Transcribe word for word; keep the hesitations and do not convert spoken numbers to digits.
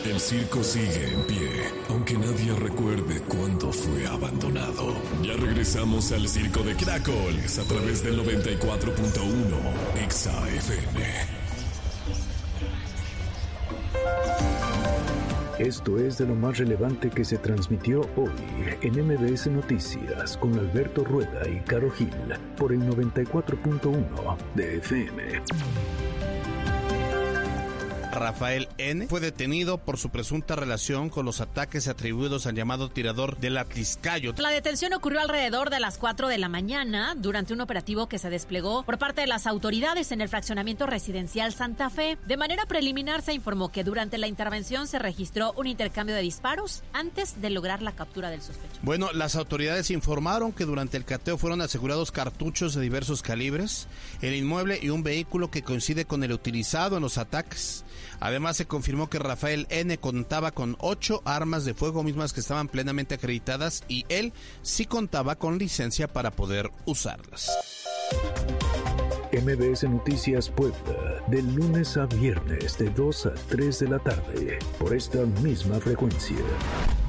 El circo sigue en pie, aunque nadie recuerde cuándo fue abandonado. Ya regresamos al Circo de Cracoles a través del noventa y cuatro punto uno Exa F M. Esto es de lo más relevante que se transmitió hoy en M B S Noticias con Alberto Rueda y Caro Gil por el noventa y cuatro punto uno de F M. Rafael N. fue detenido por su presunta relación con los ataques atribuidos al llamado tirador del Atliscayo. La detención ocurrió alrededor de las cuatro de la mañana durante un operativo que se desplegó por parte de las autoridades en el fraccionamiento residencial Santa Fe. De manera preliminar se informó que durante la intervención se registró un intercambio de disparos antes de lograr la captura del sospechoso. Bueno, las autoridades informaron que durante el cateo fueron asegurados cartuchos de diversos calibres, el inmueble y un vehículo que coincide con el utilizado en los ataques. Además, se confirmó que Rafael N. contaba con ocho armas de fuego mismas que estaban plenamente acreditadas y él sí contaba con licencia para poder usarlas. M B S Noticias Puebla, de lunes a viernes de dos a tres de la tarde, por esta misma frecuencia.